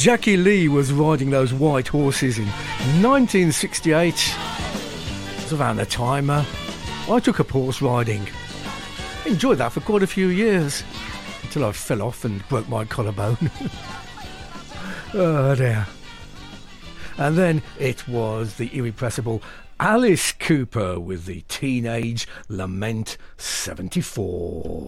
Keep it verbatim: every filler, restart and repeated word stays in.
Jackie Lee was riding those white horses in nineteen sixty-eight. It was around the time uh, I took up horse riding. Enjoyed that for quite a few years, until I fell off and broke my collarbone. Oh dear. And then it was the irrepressible Alice Cooper with the Teenage Lament seventy-four.